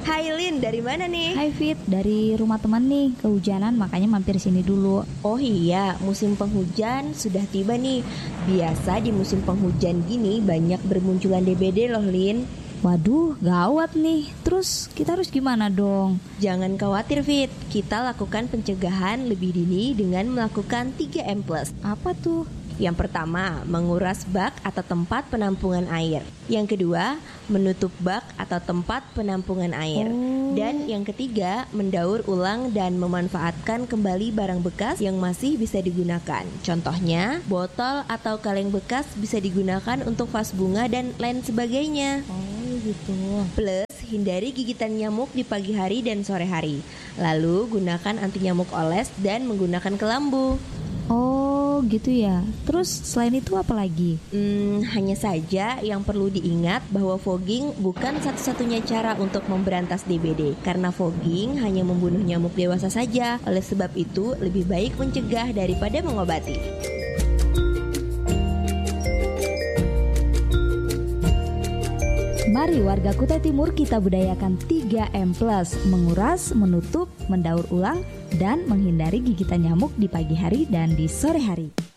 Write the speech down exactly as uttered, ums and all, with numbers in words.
Hai Lin, dari mana nih? Hai Fit, dari rumah teman nih, kehujanan makanya mampir sini dulu. Oh iya, musim penghujan sudah tiba nih. Biasa di musim penghujan gini banyak bermunculan D B D loh Lin. Waduh, gawat nih. Terus kita harus gimana dong? Jangan khawatir Fit, kita lakukan pencegahan lebih dini dengan melakukan tiga M plus. Apa tuh? Yang pertama, menguras bak atau tempat penampungan air. Yang kedua, menutup bak atau tempat penampungan air. Oh. Dan yang ketiga, mendaur ulang dan memanfaatkan kembali barang bekas yang masih bisa digunakan. Contohnya, botol atau kaleng bekas bisa digunakan untuk vas bunga dan lain sebagainya. Oh gitu. Plus, hindari gigitan nyamuk di pagi hari dan sore hari. Lalu, gunakan anti nyamuk oles dan menggunakan kelambu. Oh gitu ya. Terus selain itu apa lagi? Hmm, hanya saja yang perlu diingat bahwa fogging bukan satu-satunya cara untuk memberantas D B D. Karena fogging hanya membunuh nyamuk dewasa saja. Oleh sebab itu, lebih baik mencegah daripada mengobati. Mari warga Kutai Timur kita budayakan tiga M plus, menguras, menutup, mendaur ulang, dan menghindari gigitan nyamuk di pagi hari dan di sore hari.